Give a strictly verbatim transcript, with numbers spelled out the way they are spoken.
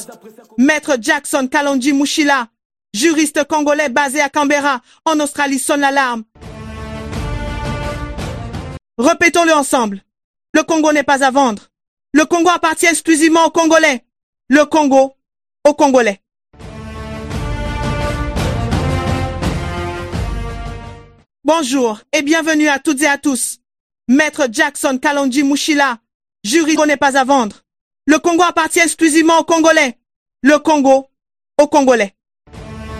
Maître Jackson Kalonji Mushila, juriste congolais basé à Canberra, en Australie, sonne l'alarme. Répétons-le ensemble. Le Congo n'est pas à vendre. Le Congo appartient exclusivement aux Congolais. Le Congo, aux Congolais. Bonjour et bienvenue à toutes et à tous. Maître Jackson Kalonji Mushila, juriste n'est pas à vendre. Le Congo appartient exclusivement aux Congolais. Le Congo, aux Congolais.